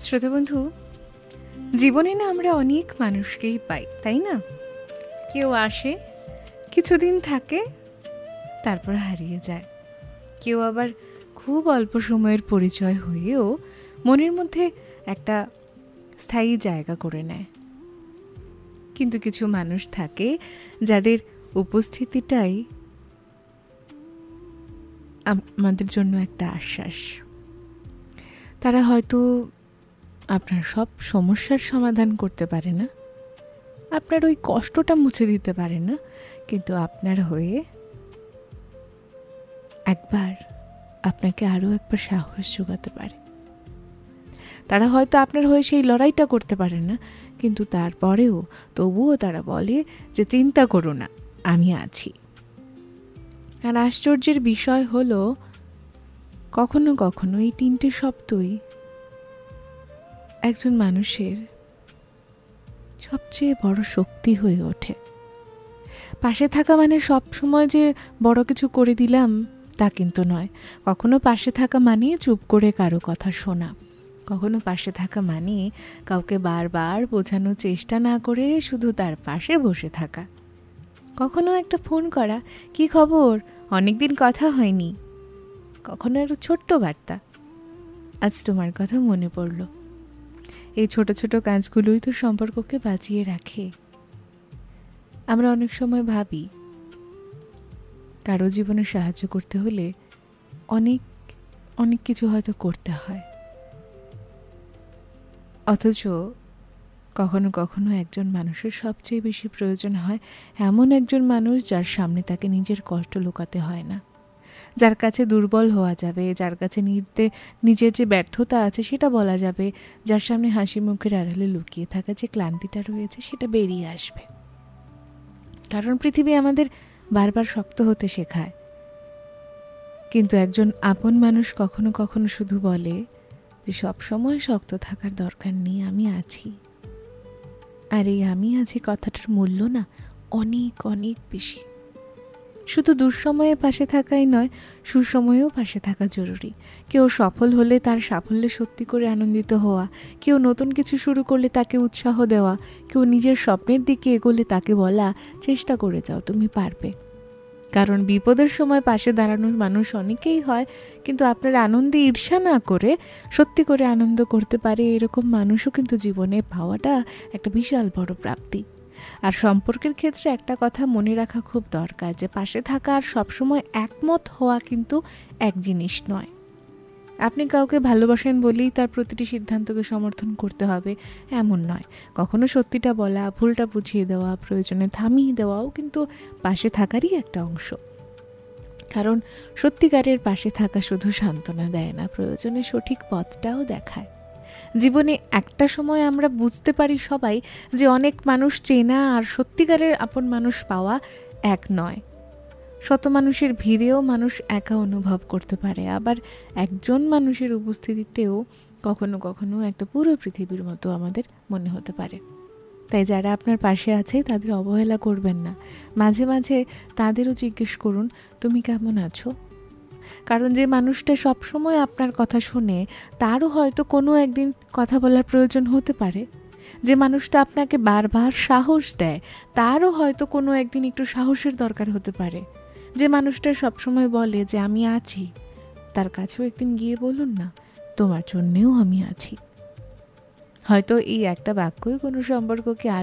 শ্রোতা বন্ধু, জীবনে না আমরা অনেক মানুষকেই পাই, তাই না? কেউ আসে, কিছুদিন থাকে, তারপর হারিয়ে যায়। কেউ আবার খুব অল্প সময়ের পরিচয় হয়েও মনের মধ্যে একটা স্থায়ী জায়গা করে নেয়। কিন্তু কিছু মানুষ থাকে যাদের উপস্থিতিটাই আমাদের জন্য একটা আশ্বাস। তারা হয়তো আপনার সব সমস্যার সমাধান করতে পারে না, আপনার ওই কষ্টটা মুছে দিতে পারে না, কিন্তু আপনার হয়ে একবার আপনাকে আরও একবার সাহস জোগাতে পারে। তারা হয়তো আপনার হয়ে সেই লড়াইটা করতে পারে না, কিন্তু তারপরেও তবুও তারা বলে যে চিন্তা করো না, আমি আছি। আর আশ্চর্যের বিষয় হলো, কখনো কখনো এই তিনটে শব্দই একজন মানুষের সবচেয়ে বড় শক্তি হয়ে ওঠে। পাশে থাকা মানে সব সময় যে বড় কিছু করে দিলাম তা কিন্তু নয়। কখনো পাশে থাকা মানে চুপ করে কারো কথা শোনা, কখনো পাশে থাকা মানে কাউকে বারবার বোঝানোর চেষ্টা না করে শুধু তার পাশে বসে থাকা, কখনো একটা ফোন করা, কি খবর, অনেকদিন কথা হয়নি, কখনো একটা ছোট্ট বার্তা, আজ তোমার কথা মনে পড়ল। এই ছোট ছোট কাজগুলোই তো সম্পর্ককে বাঁচিয়ে রাখে। আমরা অনেক সময় ভাবি কারো জীবনে সাহায্য করতে হলে অনেক অনেক কিছু হয়তো করতে হয়, অথচ কখনো কখনো একজন মানুষের সবচেয়ে বেশি প্রয়োজন হয় এমন একজন মানুষ যার সামনে তাকে নিজের কষ্ট লুকাতে হয় না, যার কাছে দুর্বল হওয়া যাবে, যার কাছে নিজের যে ব্যর্থতা আছে সেটা বলা যাবে, যার সামনে হাসি মুখের আড়ালে লুকিয়ে থাকা যে ক্লান্তিটা রয়েছে সেটা বেরিয়ে আসবে। কারণ পৃথিবী আমাদের বারবার শক্ত হতে শেখায়, কিন্তু একজন আপন মানুষ কখনো কখনো শুধু বলে যে সব সময় শক্ত থাকার দরকার নেই, আমি আছি। আর এই আমি আছি কথাটার মূল্য না অনেক অনেক বেশি। শুধু দুঃসময়ে পাশে থাকাই নয়, সুসময়েও পাশে থাকা জরুরি। কেউ সফল হলে তার সাফল্যে সত্যি করে আনন্দিত হওয়া, কেউ নতুন কিছু শুরু করলে তাকে উৎসাহ দেওয়া, কেউ নিজের স্বপ্নের দিকে এগোলে তাকে বলা চেষ্টা করে যাও, তুমি পারবে। কারণ বিপদের সময় পাশে দাঁড়ানোর মানুষ অনেকেই হয়, কিন্তু আপনার আনন্দে ঈর্ষা না করে সত্যি করে আনন্দ করতে পারে এরকম মানুষও কিন্তু জীবনে পাওয়াটা একটা বিশাল বড় প্রাপ্তি। আর সম্পর্কের ক্ষেত্রে একটা কথা মনে রাখা খুব দরকার, যে পাশে থাকা আর সবসময় একমত হওয়া কিন্তু এক জিনিস নয়। আপনি কাউকে ভালোবাসেন বলেই তার প্রতিটি সিদ্ধান্তকে সমর্থন করতে হবে এমন নয়। কখনো সত্যিটা বলা, ভুলটা বুঝিয়ে দেওয়া, প্রয়োজনে থামিয়ে দেওয়াও কিন্তু পাশে থাকারই একটা অংশ। কারণ সত্যিকারের পাশে থাকা শুধু সান্ত্বনা দেয় না, প্রয়োজনে সঠিক পথটাও দেখায়। জীবনে একটা সময় আমরা বুঝতে পারি সবাই যে অনেক মানুষ চেনা আর সত্যিকারের আপন মানুষ পাওয়া এক নয়। শত মানুষের ভিড়েও মানুষ একা অনুভব করতে পারে, আবার একজন মানুষের উপস্থিতিতেও কখনো কখনো একটা পুরো পৃথিবীর মতো আমাদের মনে হতে পারে। তাই যারা আপনার পাশে আছে তাদের অবহেলা করবেন না, মাঝে মাঝে তাদেরও জিজ্ঞেস করুন তুমি কেমন আছো। কারণ যে মানুষটা সবসময় আপনার কথা শুনে, তারও হয়তো কোনো একদিন কথা বলার প্রয়োজন হতে পারে। যে মানুষটা আপনাকে বারবার সাহস দেয়, তারও হয়তো কোনো একদিন একটু সাহসের দরকার হতে পারে। যে মানুষটা সবসময় বলে যে আমি আছি, তার কাছেও একদিন গিয়ে বলুন না তোমার জন্যেও আমি আছি। হয়তো এই একটা বাক্যই কোনো সম্পর্ককে